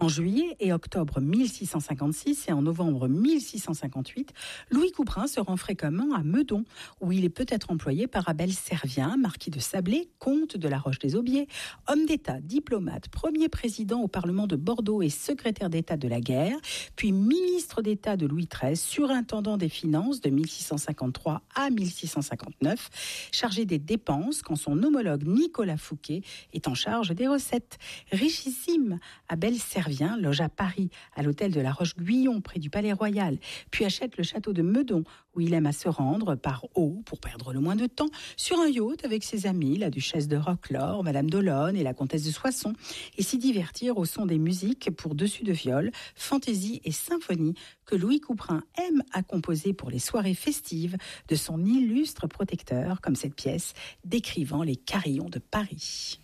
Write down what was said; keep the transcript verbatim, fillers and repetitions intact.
En juillet et octobre mille six cent cinquante-six et en novembre mille six cent cinquante-huit, Louis Couperin se rend fréquemment à Meudon, où il est peut-être employé par Abel Servien, marquis de Sablé, comte de la Roche-des-Aubiers, homme d'État, diplomate, premier président au Parlement de Bordeaux et secrétaire d'État de la guerre, puis ministre d'État de Louis treize, surintendant des finances de mille six cent cinquante-trois à mille six cent cinquante-neuf, chargé des dépenses quand son homologue Nicolas Fouquet est en charge des recettes. Richissime, Abel Servien loge à Paris, à l'hôtel de la Roche-Guyon, près du Palais Royal, puis achète le château de Meudon, où il aime à se rendre par eau, pour perdre le moins de temps, sur un yacht avec ses amis, la duchesse de Roquelaure, Madame d'Olonne et la comtesse de Soissons, et s'y divertir au son des musiques pour dessus de viol, fantaisie et symphonie que Louis Couperin aime à composer pour les soirées festives de son illustre protecteur, comme cette pièce décrivant les carillons de Paris.